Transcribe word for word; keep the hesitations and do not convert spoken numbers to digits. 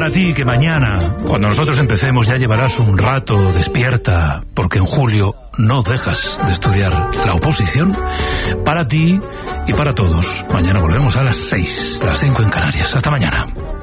Para ti, que mañana, cuando nosotros empecemos, ya llevarás un rato despierta, porque en julio no dejas de estudiar la oposición. Para ti y para todos. Mañana volvemos a las seis, las cinco en Canarias. Hasta mañana.